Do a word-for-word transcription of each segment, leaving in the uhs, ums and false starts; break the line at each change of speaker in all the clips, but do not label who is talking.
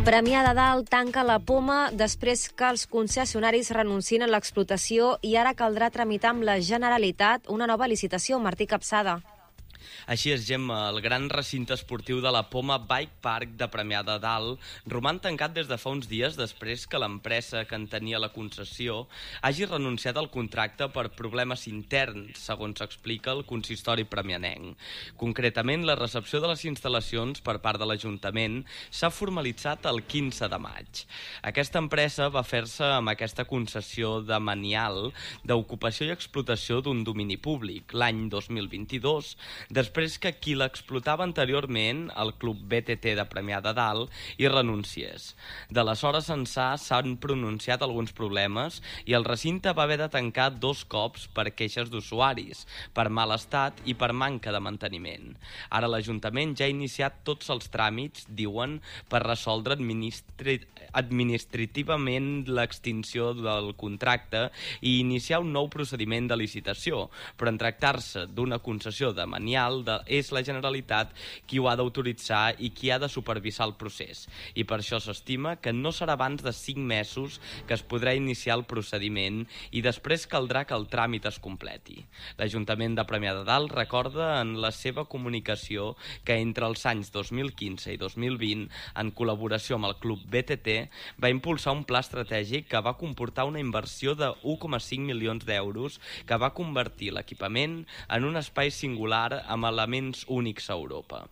Premià de Dalt tanca la poma després que els concessionaris renuncien a l'explotació i ara caldrà tramitar amb la Generalitat una nova licitació. Martí Capçada.
Així és, Gemma, el gran recinte esportiu de la Poma Bike Park de Premià de Dalt roman tancat des de fa uns dies després que l'empresa que en tenia la concessió hagi renunciat al contracte per problemes interns, segons explica el consistori premianenc. Concretament, la recepció de les instal·lacions per part de l'Ajuntament s'ha formalitzat el quinze de maig. Aquesta empresa va fer-se amb aquesta concessió de manial d'ocupació i explotació d'un domini públic l'any dos mil vint-i-dos, després que qui l'explotava anteriorment, el Club B T T de Premià de Dalt, hi renunciés. D'aleshores ençà s'han pronunciat alguns problemes i el recinte va haver de tancar dos cops per queixes d'usuaris, per mal estat i per manca de manteniment. Ara l'Ajuntament ja ha iniciat tots els tràmits, diuen, per resoldre administri... administrativament l'extinció del contracte i iniciar un nou procediment de licitació, però en tractar-se d'una concessió de manial de, és la Generalitat qui ho ha d'autoritzar i qui ha de supervisar el procés. I per això s'estima que no serà abans de cinc mesos que es podrà iniciar el procediment i després caldrà que el tràmit es completi. L'Ajuntament de Premià de Dalt recorda en la seva comunicació que entre els anys dos mil quinze i dos mil vint, en col·laboració amb el Club B T T, va impulsar un pla estratègic que va comportar una inversió de u coma cinc milions d'euros que va convertir l'equipament en un espai singular amb elements únics a Europa.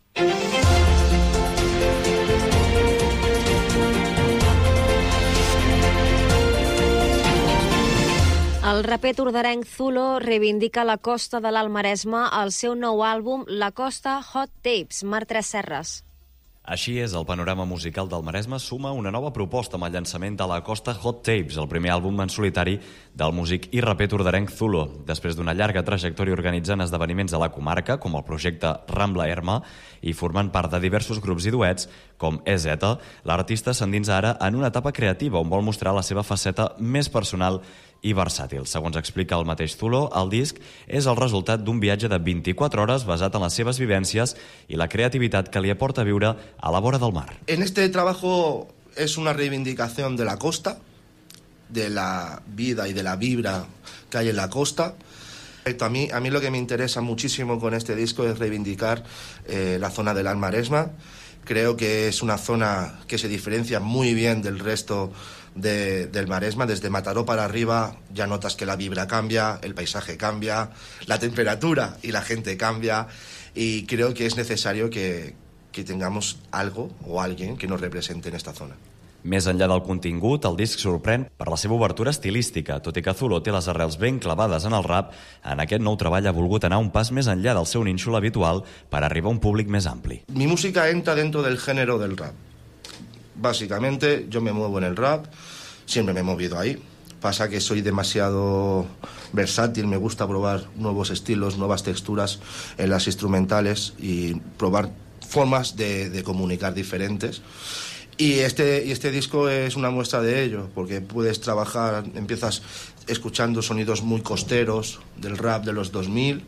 El raper tordarenc Zulo reivindica la costa de l'Alt Maresme al seu nou àlbum La Costa Hot Tapes. Marc Tres Serres.
Així és, el panorama musical del Maresme suma una nova proposta amb el llançament de La Costa Hot Tapes, el primer àlbum en solitari del músic i raper tordarenc Zulo. Després d'una llarga trajectòria organitzant esdeveniments a la comarca, com el projecte Rambla Erma, i formant part de diversos grups i duets, com E Z, l'artista s'endinsa ara en una etapa creativa on vol mostrar la seva faceta més personal i versàtil. Segons explica el mateix Zulo, el disc és el resultat d'un viatge de vint-i-quatre hores basat en les seves vivències i la creativitat que li aporta viure a la vora del mar.
En este trabajo es una reivindicación de la costa, de la vida y de la vibra que hay en la costa. A mí, a mí lo que me interesa muchísimo con este disco es reivindicar eh, la zona del Alt Maresme. Creo que es una zona que se diferencia muy bien del resto de, del Maresme. Desde Mataró para arriba ya notas que la vibra cambia, el paisaje cambia, la temperatura y la gente cambia, y creo que es necesario que, que tengamos algo o alguien que nos represente en esta zona.
Més enllà del contingut, el disc sorprèn per la seva obertura estilística. Tot i que Zulo té les arrels ben clavades en el rap, en aquest nou treball ha volgut anar un pas més enllà del seu nínxol habitual per arribar a un públic més ampli.
Mi música entra dentro del género del rap. Básicamente, yo me muevo en el rap, siempre me he movido ahí. Pasa que soy demasiado versátil, me gusta probar nuevos estilos, nuevas texturas en las instrumentales y probar formas de, de comunicar diferentes. Y este, y este disco es una muestra de ello, porque puedes trabajar, empiezas escuchando sonidos muy costeros del rap de los dos mil,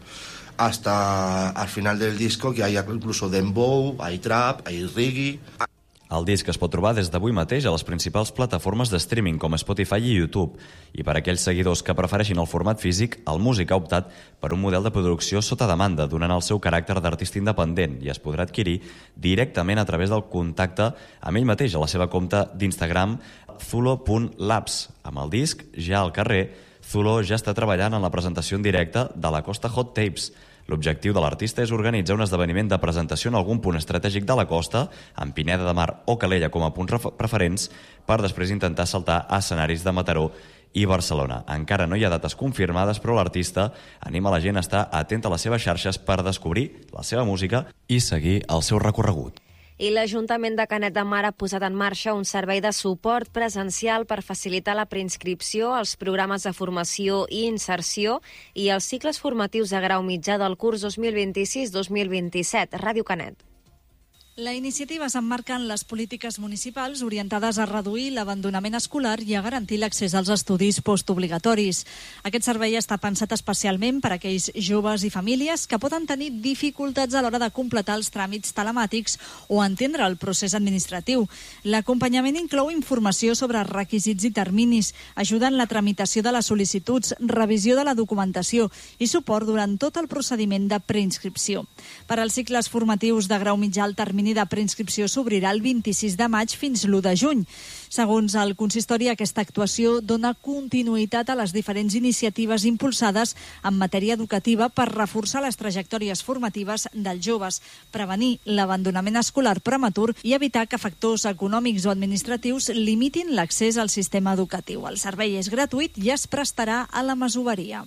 hasta al final del disco que hay incluso dembow, hay trap, hay reggae.
El disc es pot trobar des d'avui mateix a les principals plataformes de streaming com Spotify i YouTube, i per a aquells seguidors que prefereixin el format físic, el músic ha optat per un model de producció sota demanda, donant el seu caràcter d'artista independent, i es podrà adquirir directament a través del contacte amb ell mateix a la seva compte d'Instagram zulo punt labs. Amb el disc ja al carrer, Zulo ja està treballant en la presentació en directe de la Costa Hot Tapes. L'objectiu de l'artista és organitzar un esdeveniment de presentació en algun punt estratègic de la costa, amb Pineda de Mar o Calella com a punts preferents, per després intentar saltar a escenaris de Mataró i Barcelona. Encara no hi ha dates confirmades, però l'artista anima la gent a estar atent a les seves xarxes per descobrir la seva música i seguir el seu recorregut.
I l'Ajuntament de Canet de Mar ha posat en marxa un servei de suport presencial per facilitar la preinscripció als programes de formació i inserció i als cicles formatius de grau mitjà del curs dos mil vint-i-sis dos mil vint-i-set. Ràdio Canet.
La iniciativa s'emmarca en les polítiques municipals orientades a reduir l'abandonament escolar i a garantir l'accés als estudis postobligatoris. Aquest servei està pensat especialment per a aquells joves i famílies que poden tenir dificultats a l'hora de completar els tràmits telemàtics o entendre el procés administratiu. L'acompanyament inclou informació sobre requisits i terminis, ajuda en la tramitació de les sol·licituds, revisió de la documentació i suport durant tot el procediment de preinscripció. Per als cicles formatius de grau mitjà, el termini de preinscripció s'obrirà el vint-i-sis de maig fins l'u de juny. Segons el consistori, aquesta actuació dona continuïtat a les diferents iniciatives impulsades en matèria educativa per reforçar les trajectòries formatives dels joves, prevenir l'abandonament escolar prematur i evitar que factors econòmics o administratius limitin l'accés al sistema educatiu. El servei és gratuït i es prestarà a la masoveria.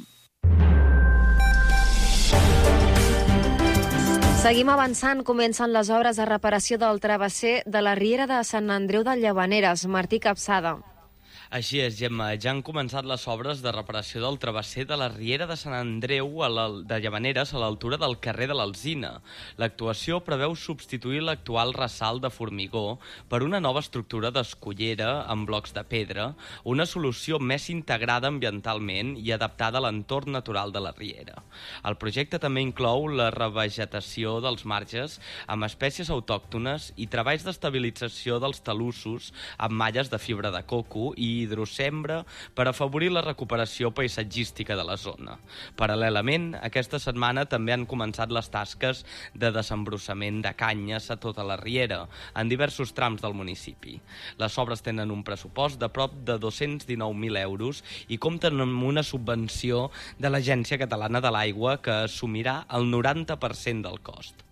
Seguim avançant. Comencen les obres de reparació del travesser de la Riera de Sant Andreu de Llavaneres. Martí Capçada.
Així és, Gemma. Ja han començat les obres de reparació del travesser de la Riera de Sant Andreu a la, de Llavaneres a l'altura del carrer de l'Alzina. L'actuació preveu substituir l'actual ressalt de formigó per una nova estructura d'escullera amb blocs de pedra, una solució més integrada ambientalment i adaptada a l'entorn natural de la Riera. El projecte també inclou la revegetació dels marges amb espècies autòctones i treballs d'estabilització dels talussos amb malles de fibra de coco i hidrocembra per afavorir la recuperació paisatgística de la zona. Paral·lelament, aquesta setmana també han començat les tasques de desembrossament de canyes a tota la Riera, en diversos trams del municipi. Les obres tenen un pressupost de prop de dos-cents dinou mil euros i compten amb una subvenció de l'Agència Catalana de l'Aigua que assumirà el noranta per cent del cost.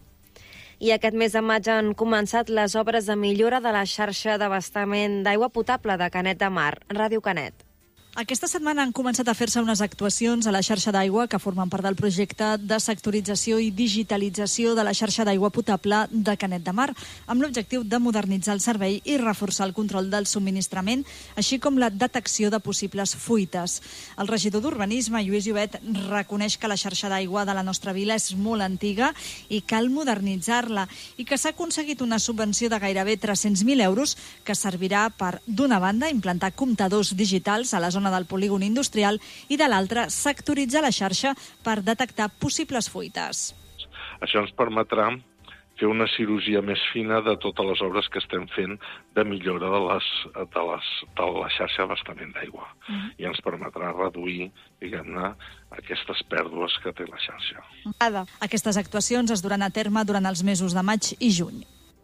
I aquest mes de maig han començat les obres de millora de la xarxa d'abastament d'aigua potable de Canet de Mar. Ràdio Canet.
Aquesta setmana han començat a fer-se unes actuacions a la xarxa d'aigua que formen part del projecte de sectorització i digitalització de la xarxa d'aigua potable de Canet de Mar, amb l'objectiu de modernitzar el servei i reforçar el control del subministrament, així com la detecció de possibles fuites. El regidor d'Urbanisme, Lluís Llobet, reconeix que la xarxa d'aigua de la nostra vila és molt antiga i cal modernitzar-la, i que s'ha aconseguit una subvenció de gairebé tres-cents mil euros que servirà per, d'una banda, implantar comptadors digitals a la zona del polígon industrial i, de l'altra, sectoritzar la xarxa per detectar possibles fuites.
Això ens permetrà fer una cirurgia més fina de totes les obres que estem fent de millora de, les, de, les, de la xarxa d'abastament d'aigua. Uh-huh. I ens permetrà reduir, diguem-ne, aquestes pèrdues que té la xarxa.
Aquestes actuacions es duran a terme durant els mesos de maig i juny.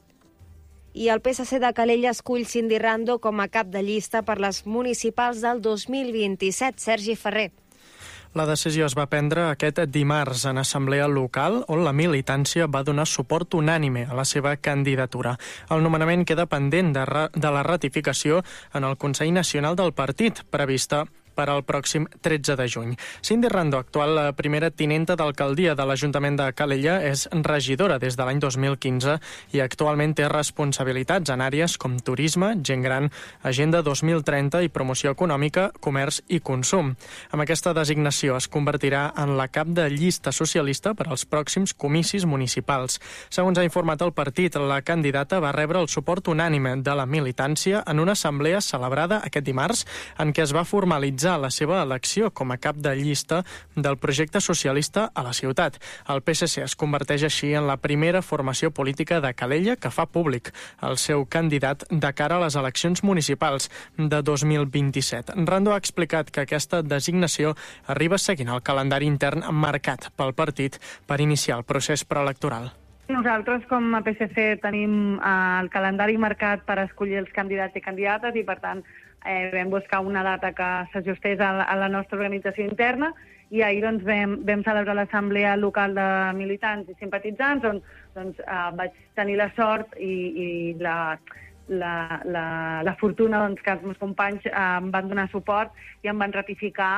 I el P S C de Calella escull Cindy Rando com a cap de llista per les municipals del dos mil vint-i-set. Sergi Ferrer.
La decisió es va prendre aquest dimarts en assemblea local, on la militància va donar suport unànime a la seva candidatura. El nomenament queda pendent de, de la ratificació en el Consell Nacional del Partit, prevista per al pròxim tretze de juny. Cindy Rando, actual primera tinenta d'alcaldia de l'Ajuntament de Calella, és regidora des de l'any dos mil quinze i actualment té responsabilitats en àrees com turisme, gent gran, agenda dos mil trenta i promoció econòmica, comerç i consum. Amb aquesta designació es convertirà en la cap de llista socialista per als pròxims comicis municipals. Segons ha informat el partit, la candidata va rebre el suport unànime de la militància en una assemblea celebrada aquest dimarts en què es va formalitzar la seva elecció com a cap de llista del projecte socialista a la ciutat. El P S C es converteix així en la primera formació política de Calella que fa públic el seu candidat de cara a les eleccions municipals de dos mil vint-i-set. Rando ha explicat que aquesta designació arriba seguint el calendari intern marcat pel partit per iniciar el procés preelectoral.
Nosaltres, com a P S C, tenim eh, el calendari marcat per escollir els candidats i candidates i, per tant, eh, vam buscar una data que s'ajustés a, a la nostra organització interna i ahir doncs, vam, vam celebrar l'assemblea local de militants i simpatitzants on doncs, eh, vaig tenir la sort i, i la, la, la, la fortuna doncs, que els meus companys eh, em van donar suport i em van ratificar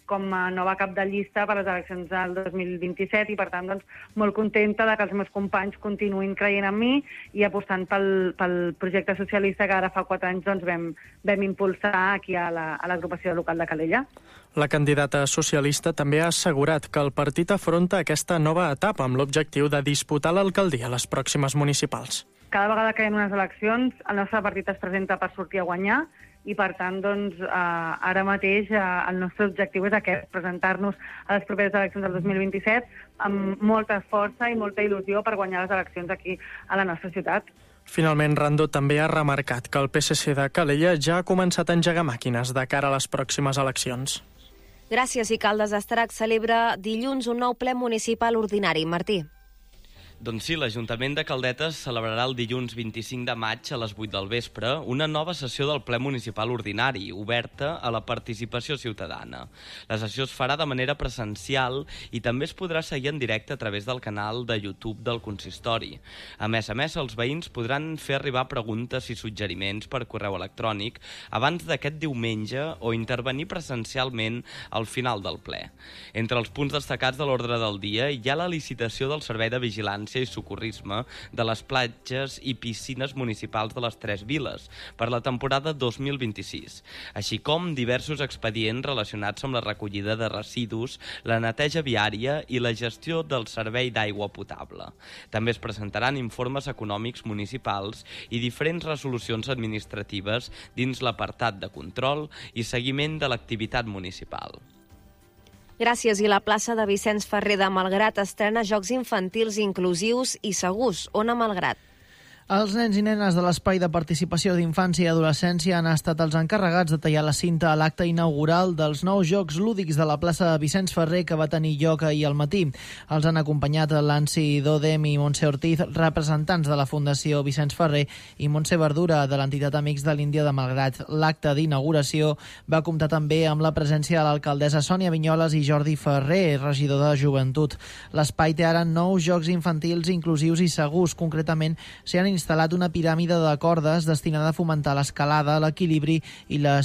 com a nova cap de llista per a les eleccions del dos mil vint-i-set i, per tant, doncs, molt contenta de que els meus companys continuïn creient en mi i apostant pel, pel projecte socialista que ara fa quatre anys doncs, vam, vam impulsar aquí a la, a l'agrupació local de Calella.
La candidata socialista també ha assegurat que el partit afronta aquesta nova etapa amb l'objectiu de disputar l'alcaldia a les pròximes municipals.
Cada vegada que hi ha unes eleccions, el nostre partit es presenta per sortir a guanyar i, per tant, doncs, eh, ara mateix eh, el nostre objectiu és aquest, presentar-nos a les properes eleccions del dos mil vint-i-set amb molta força i molta il·lusió per guanyar les eleccions aquí a la nostra ciutat.
Finalment, Rando també ha remarcat que el P S C de Calella ja ha començat a engegar màquines de cara a les pròximes eleccions.
Gràcies. I Caldes d'Estrac celebra dilluns un nou ple municipal ordinari. Martí.
Doncs sí, l'Ajuntament de Caldetes celebrarà el dilluns vint-i-cinc de maig a les vuit del vespre una nova sessió del ple municipal ordinari, oberta a la participació ciutadana. La sessió es farà de manera presencial i també es podrà seguir en directe a través del canal de YouTube del consistori. A més a més, els veïns podran fer arribar preguntes i suggeriments per correu electrònic abans d'aquest diumenge o intervenir presencialment al final del ple. Entre els punts destacats de l'ordre del dia hi ha la licitació del Servei de Vigilància i Socorrisme de les platges i piscines municipals de les Tres Viles per la temporada dos mil vint-i-sis, així com diversos expedients relacionats amb la recollida de residus, la neteja viària i la gestió del servei d'aigua potable. També es presentaran informes econòmics municipals i diferents resolucions administratives dins l'apartat de control i seguiment de l'activitat municipal.
Gràcies. I la plaça de Vicenç Ferrer de Malgrat estrena jocs infantils inclusius i segurs. Ona Malgrat.
Els nens i nenes de l'Espai de Participació d'Infància i Adolescència han estat els encarregats de tallar la cinta a l'acte inaugural dels nous Jocs Lúdics de la plaça de Vicenç Ferrer que va tenir lloc ahir al matí. Els han acompanyat Lancy Dodem i Montse Ortiz, representants de la Fundació Vicenç Ferrer, i Montse Verdura, de l'entitat Amics de l'Índia de Malgrat. L'acte d'inauguració va comptar també amb la presència de l'alcaldessa Sònia Vinyoles i Jordi Ferrer, regidor de Joventut. L'espai té ara nous jocs infantils inclusius i segurs. Concretament, s'hi han instal·lat una piràmide de cordes destinada a fomentar l'escalada, l'equilibri i la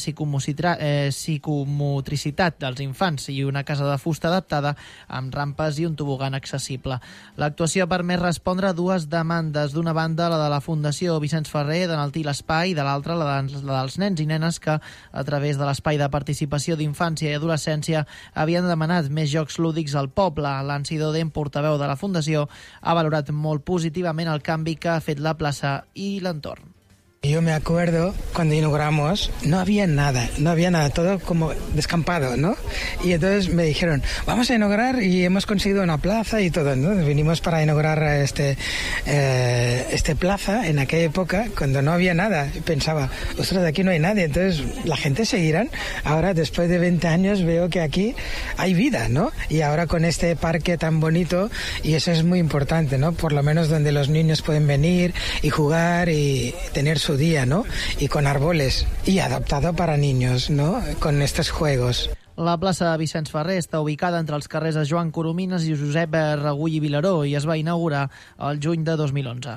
eh, psicomotricitat dels infants i una casa de fusta adaptada amb rampes i un tobogan accessible. L'actuació ha permès respondre a dues demandes. D'una banda, la de la Fundació Vicenç Ferrer d'enaltir l'espai, i de l'altra, la, de, la dels nens i nenes que, a través de l'Espai de Participació d'Infància i Adolescència, havien demanat més jocs lúdics al poble. Lancy Dodem, portaveu de la Fundació, ha valorat molt positivament el canvi que ha fet la plaza y el entorno.
Yo me acuerdo cuando inauguramos, no había nada, no había nada, todo como descampado, ¿no? Y entonces me dijeron, vamos a inaugurar y hemos conseguido una plaza y todo, ¿no? Vinimos para inaugurar este, eh, este plaza en aquella época cuando no había nada. Pensaba, ostras, de aquí no hay nadie, entonces la gente seguirán. Ahora, después de veinte años, veo que aquí hay vida, ¿no? Y ahora con este parque tan bonito, y eso es muy importante, ¿no? Por lo menos donde los niños pueden venir y jugar y tener su día, ¿no? Y con árboles y adaptado para niños, ¿no? Con estos juegos.
La plaça de Vicenç Ferrer està ubicada entre els carrers de Joan Coromines i Josep Regull i Vilaró i es va inaugurar el juny de dos mil onze.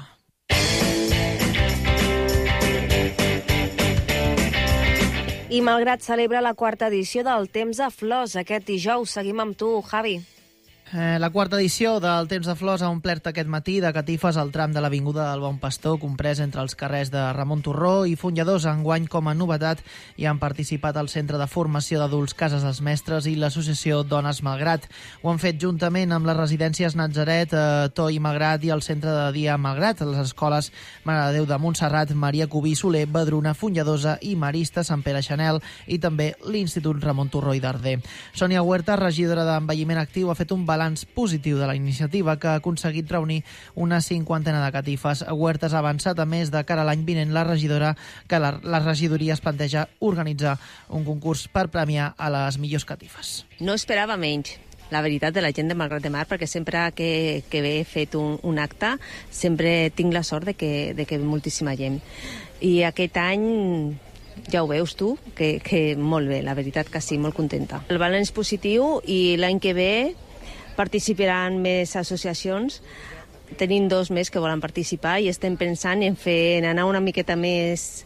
I Malgrat celebra la quarta edició del Temps de Flors. Aquest dijous seguim amb tu, Javi.
Eh, la quarta edició del Temps de Flors ha omplert aquest matí de catifes al tram de l'Avinguda del Bon Pastor, comprès entre els carrers de Ramon Torró i Fonlladors. Enguany, com a novetat, hi han participat el Centre de Formació d'Adults Cases dels Mestres i l'Associació Dones Malgrat. Ho han fet juntament amb les residències Natzaret, eh, Toi Malgrat i el Centre de Dia Malgrat, les escoles Mare de Déu de Montserrat, Maria Cubí Soler, Badruna, Fonlladosa i Marista, Sant Pere Xanel, i també l'Institut Ramon Torró i Darder. Sònia Huerta, regidora d'Envelliment Actiu, ha fet un balanç positiu de la iniciativa que ha aconseguit reunir una cinquantena de catifes. Huertas ha avançat, a més, de cara a l'any vinent la regidora que la, la regidoria es planteja organitzar un concurs per premiar a les millors catifes.
No esperava menys, la veritat, de la gent de Malgrat de Mar, perquè sempre que, que he fet un, un acte sempre tinc la sort de que, de que ve moltíssima gent. I aquest any ja ho veus tu, que, que molt bé, la veritat que sí, molt contenta. El balanç positiu, i l'any que ve participaran més associacions. Tenim dos més que volen participar i estem pensant en fer en anar una miqueta més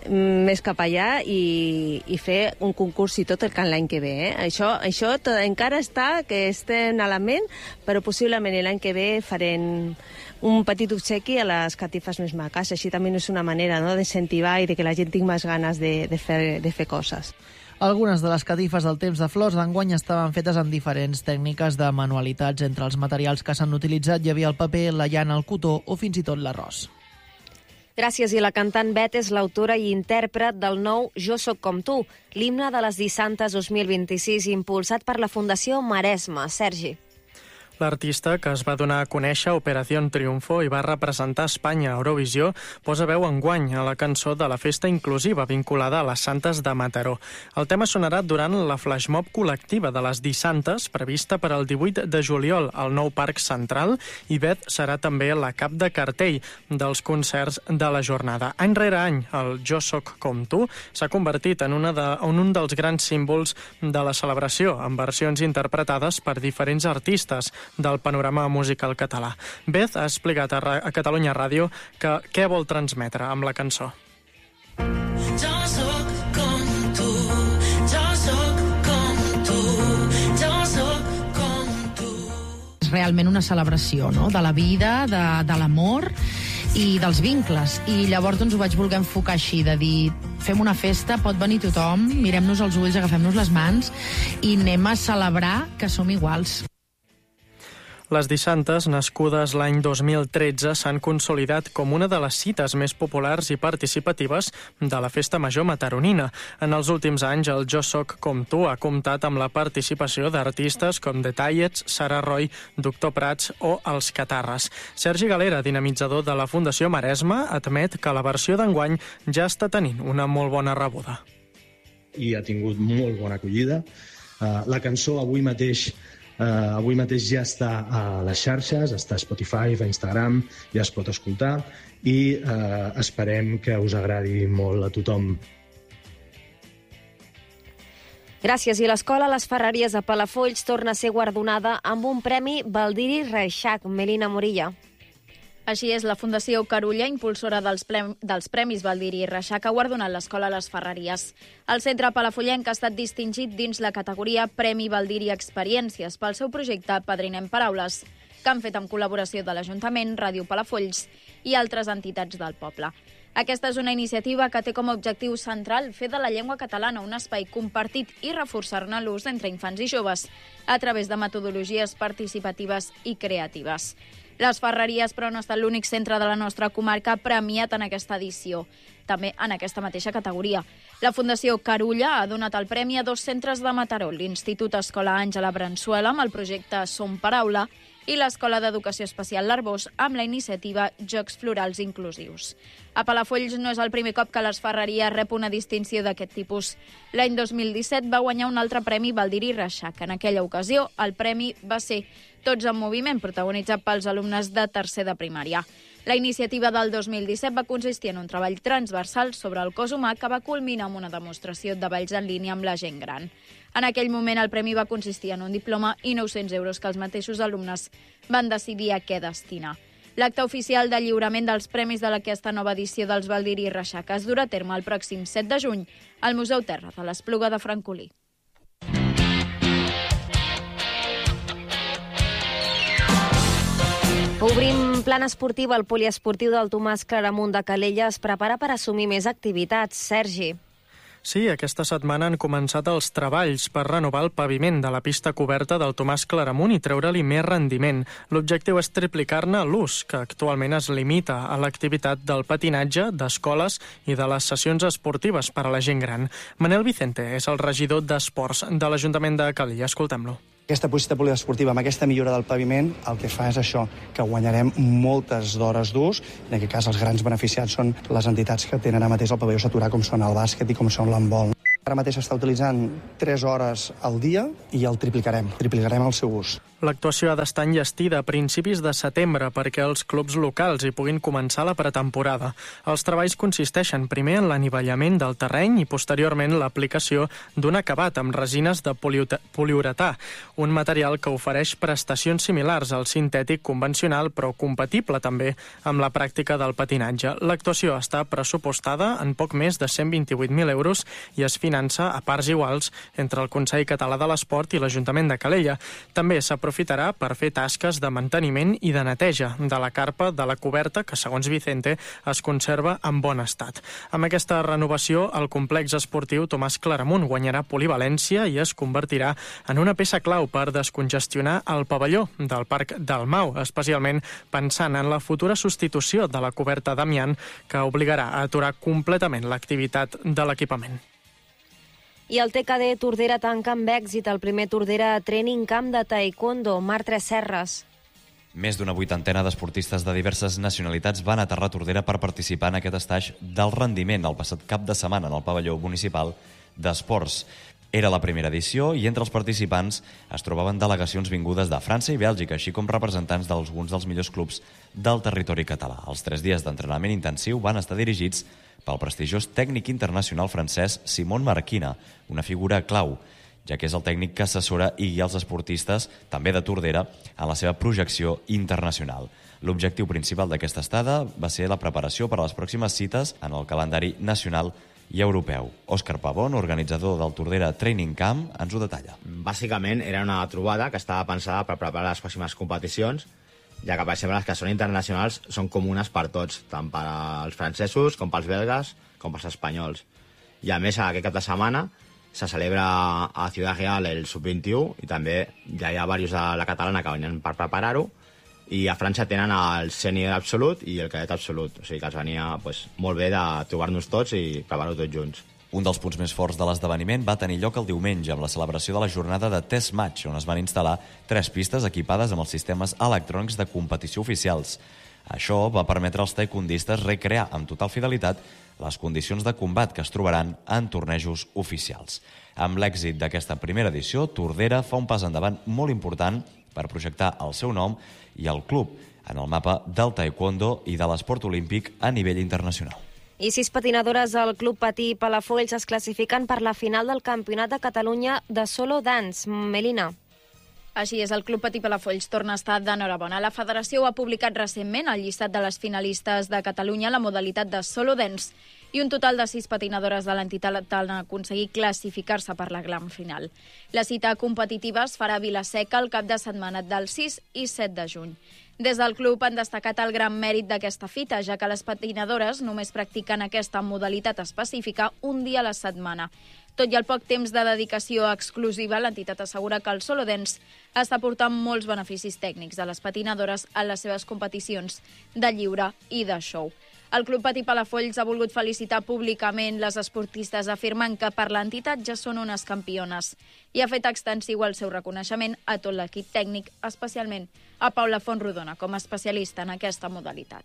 més cap allà i, i fer un concurs i tot el can l'any que ve. Eh? Això, això tot, encara està, que estem a la ment, però possiblement l'any que ve farem un petit obsequi a les catifes més maques. Així també és una manera, no?, d'incentivar i de que la gent tingui més ganes de, de, fer, de fer coses.
Algunes de les catifes del temps de flors d'enguany estaven fetes amb diferents tècniques de manualitats. Entre els materials que s'han utilitzat hi havia el paper, la llana, el cotó o fins i tot l'arròs.
Gràcies, i la cantant Bet és l'autora i intèrpret del nou Jo soc com tu, l'himne de les dissantes dos mil vint-i-sis, impulsat per la Fundació Maresme. Sergi.
L'artista, que es va donar a conèixer a Operació Triunfo i va representar Espanya a Eurovisió, posa veu enguany a la cançó de la festa inclusiva vinculada a les Santes de Mataró. El tema sonarà durant la flashmob col·lectiva de les Dissantes, prevista per al divuit de juliol al nou Parc Central, i Bet serà també la cap de cartell dels concerts de la jornada. Any rere any, el Jo soc com tu s'ha convertit en, una de, en un dels grans símbols de la celebració, amb versions interpretades per diferents artistes del panorama musical català. Beth ha explicat a, a Catalunya Ràdio que què vol transmetre amb la cançó.
Jo soc com tu, jo soc com tu, jo soc com tu.
És realment una celebració, no?, de la vida, de, de l'amor i dels vincles. I llavors doncs, ho vaig voler enfocar així, de dir, fem una festa, pot venir tothom, mirem-nos als ulls, agafem-nos les mans i anem a celebrar que som iguals.
Les Dissantes, nascudes l'any dos mil tretze, s'han consolidat com una de les cites més populars i participatives de la Festa Major mataronina. En els últims anys, el Jo soc com tu ha comptat amb la participació d'artistes com The Tallets, Sara Roy, Doctor Prats o Els Catarres. Sergi Galera, dinamitzador de la Fundació Maresme, admet que la versió d'enguany ja està tenint una molt bona rebuda.
I ha tingut molt bona acollida. Uh, la cançó avui mateix Uh, avui mateix ja està a les xarxes, està a Spotify, a Instagram, ja es pot escoltar i uh, esperem que us agradi molt a tothom.
Gràcies. I l'escola Les Ferreries a Palafolls torna a ser guardonada amb un premi Baldiri Reixac. Melina Morilla.
Així és, la Fundació Carulla, impulsora dels, plem, dels Premis Baldiri i Reixac, ha guardonat l'Escola Les Ferreries. El centre palafollenc ha estat distingit dins la categoria Premi Baldiri Experiències pel seu projecte Padrinem Paraules, que han fet amb col·laboració de l'Ajuntament, Ràdio Palafolls i altres entitats del poble. Aquesta és una iniciativa que té com a objectiu central fer de la llengua catalana un espai compartit i reforçar-ne l'ús entre infants i joves a través de metodologies participatives i creatives. Les Ferreries, però, no ha estat l'únic centre de la nostra comarca premiat en aquesta edició, també en aquesta mateixa categoria. La Fundació Carulla ha donat el premi a dos centres de Mataró, l'Institut Escola Àngela Bransuela amb el projecte Som Paraula i l'Escola d'Educació Especial L'Arbós amb la iniciativa Jocs Florals Inclusius. A Palafolls no és el primer cop que les Ferreries rep una distinció d'aquest tipus. L'any dos mil disset va guanyar un altre premi Baldiri Reixac. En aquella ocasió, el premi va ser Tots en Moviment, protagonitzat pels alumnes de tercer de primària. La iniciativa del dos mil disset va consistir en un treball transversal sobre el cos humà que va culminar amb una demostració de balls en línia amb la gent gran. En aquell moment el premi va consistir en un diploma i nou-cents euros que els mateixos alumnes van decidir a què destinar. L'acte oficial de lliurament dels premis de aquesta nova edició dels Baldiri Reixac es durà a terme el pròxim set de juny al Museu Terra de l'Espluga de Francolí.
Obrim plan esportiu. El poliesportiu del Tomàs Claramunt de Calella es prepara per assumir més activitats. Sergi.
Sí, aquesta setmana han començat els treballs per renovar el paviment de la pista coberta del Tomàs Claramunt i treure-li més rendiment. L'objectiu és triplicar-ne l'ús, que actualment es limita a l'activitat del patinatge, d'escoles i de les sessions esportives per a la gent gran. Manel Vicente és el regidor d'Esports de l'Ajuntament de Calella. Escoltem-lo.
Aquesta pista poliesportiva, amb aquesta millora del paviment, el que fa és això, que guanyarem moltes d'hores d'ús. En aquest cas, els grans beneficiats són les entitats que tenen ara mateix el pavelló saturat, com són el bàsquet i com són l'handbol. Ara mateix s'està utilitzant tres hores al dia i el triplicarem, triplicarem el seu ús.
L'actuació ha d'estar enllestida a principis de setembre perquè els clubs locals hi puguin començar la pretemporada. Els treballs consisteixen primer en l'anivellament del terreny i posteriorment l'aplicació d'un acabat amb resines de poliuretà, un material que ofereix prestacions similars al sintètic convencional però compatible també amb la pràctica del patinatge. L'actuació està pressupostada en poc més de cent vint-i-vuit mil euros i es finança a parts iguals entre el Consell Català de l'Esport i l'Ajuntament de Calella. També s'ha aprofitarà per fer tasques de manteniment i de neteja de la carpa de la coberta, que, segons Vicente, es conserva en bon estat. Amb aquesta renovació, el complex esportiu Tomàs Claramunt guanyarà polivalència i es convertirà en una peça clau per descongestionar el pavelló del Parc del Mau, especialment pensant en la futura substitució de la coberta d'amiant que obligarà a aturar completament l'activitat de l'equipament.
I el T K D Tordera tanca amb èxit el primer Tordera Training Camp de Taekwondo. Marc Tresserres.
Més d'una vuitantena d'esportistes de diverses nacionalitats van aterrar a Tordera per participar en aquest estatge del rendiment el passat cap de setmana en el pavelló municipal d'esports. Era la primera edició i entre els participants es trobaven delegacions vingudes de França i Bèlgica, així com representants d'alguns dels millors clubs del territori català. Els tres dies d'entrenament intensiu van estar dirigits pel prestigiós tècnic internacional francès Simon Marquina, una figura clau, ja que és el tècnic que assessora i guia els esportistes, també de Tordera, en la seva projecció internacional. L'objectiu principal d'aquesta estada va ser la preparació per a les pròximes cites en el calendari nacional i europeu. Òscar Pavón, organitzador del Tordera Training Camp, ens ho detalla.
Bàsicament era una trobada que estava pensada per preparar les pròximes competicions, ja que, per exemple, les que són internacionals són comunes per tots, tant per als francesos com pels belgues com pels espanyols. I a més, aquest cap de setmana se celebra a Ciudad Real el sub vint-i-u i també ja hi ha diversos de la catalana que venien per preparar-ho, i a França tenen el sènior absolut i el cadet absolut, o sigui que els venia pues, molt bé de trobar-nos tots i preparar-ho tots junts.
Un dels punts més forts de l'esdeveniment va tenir lloc el diumenge amb la celebració de la jornada de Test Match, on es van instal·lar tres pistes equipades amb els sistemes electrònics de competició oficials. Això va permetre als taekwondistes recrear amb total fidelitat les condicions de combat que es trobaran en tornejos oficials. Amb l'èxit d'aquesta primera edició, Tordera fa un pas endavant molt important per projectar el seu nom i el club en el mapa del taekwondo i de l'esport olímpic a nivell internacional.
I sis patinadores del Club Patí Palafolls es classifiquen per la final del Campionat de Catalunya de Solo Dance. Melina.
Així és, el Club Patí Palafolls torna a estar d'enhorabona. La federació ho ha publicat recentment al llistat de les finalistes de Catalunya la modalitat de Solo Dance i un total de sis patinadores de l'entitat han aconseguit classificar-se per la gran final. La cita competitiva es farà a Vila-seca el cap de setmana del sis i set de juny. Des del club han destacat el gran mèrit d'aquesta fita, ja que les patinadores només practiquen aquesta modalitat específica un dia a la setmana. Tot i el poc temps de dedicació exclusiva, l'entitat assegura que el Solo Dance està portant molts beneficis tècnics a les patinadores en les seves competicions de lliure i de show. El Club Patí Palafolls ha volgut felicitar públicament les esportistes afirmant que per l'entitat ja són unes campiones i ha fet extensiu el seu reconeixement a tot l'equip tècnic, especialment a Paula Fontrodona com a especialista en aquesta modalitat.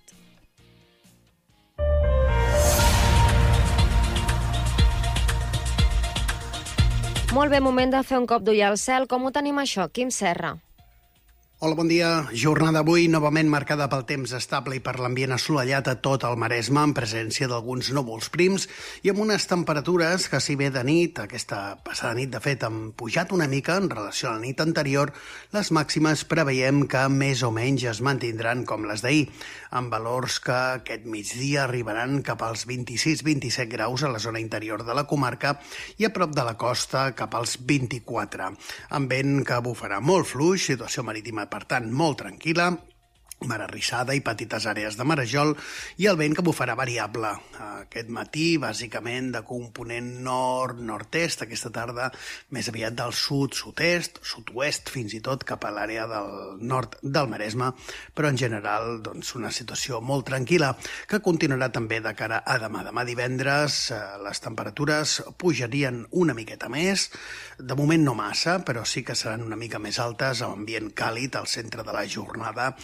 Molt bé, moment de fer un cop d'ull al cel. Com ho tenim això, Quim Serra?
Hola, bon dia. Jornada avui novament marcada pel temps estable i per l'ambient assolellat a tot el Maresme, en presència d'alguns núvols prims i amb unes temperatures que, si bé de nit, aquesta passada nit, de fet, han pujat una mica en relació a la nit anterior, les màximes preveiem que més o menys es mantindran com les d'ahir, amb valors que aquest migdia arribaran cap als vint-i-sis vint-i-set graus a la zona interior de la comarca i a prop de la costa cap als vint-i-quatre. Amb vent que bufarà molt fluix, situació marítima per tant, molt tranquil·la, mar arrissada i petites àrees de marejol i el vent que bufarà variable. Aquest matí, bàsicament, de component nord-nord-est, aquesta tarda més aviat del sud, sud-est, sud-oest, fins i tot cap a l'àrea del nord del Maresme, però en general doncs, una situació molt tranquil·la que continuarà també de cara a demà. Demà divendres les temperatures pujarien una miqueta més, de moment no massa, però sí que seran una mica més altes, amb ambient càlid al centre de la jornada i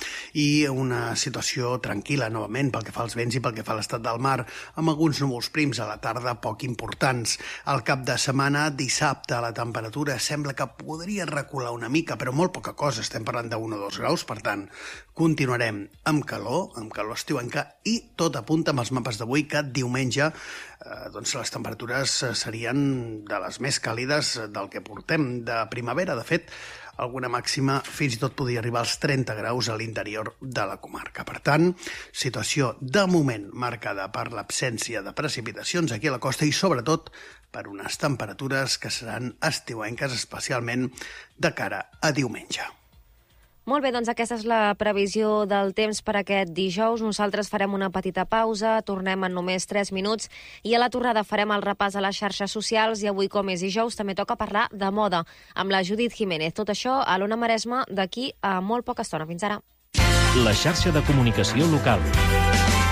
i una situació tranquil·la novament pel que fa als vents i pel que fa a l'estat del mar, amb alguns núvols prims a la tarda poc importants. Al cap de setmana, dissabte, la temperatura sembla que podria recular una mica, però molt poca cosa, estem parlant d'un o dos graus, per tant, continuarem amb calor, amb calor estiuenca, i tot apunta amb els mapes d'avui que diumenge eh, doncs les temperatures serien de les més càlides del que portem de primavera. De fet, alguna màxima fins i tot podria arribar als trenta graus a l'interior de la comarca. Per tant, situació de moment marcada per l'absència de precipitacions aquí a la costa i sobretot per unes temperatures que seran estiuenques, especialment de cara a diumenge.
Molt bé, doncs aquesta és la previsió del temps per aquest dijous. Nosaltres farem una petita pausa, tornem en només tres minuts i a la tornada farem el repàs a les xarxes socials i avui, com és dijous, també toca parlar de moda amb la Judit Jiménez. Tot això a l'Ona Maresma d'aquí a molt poca estona. Fins ara.
La xarxa de comunicació local.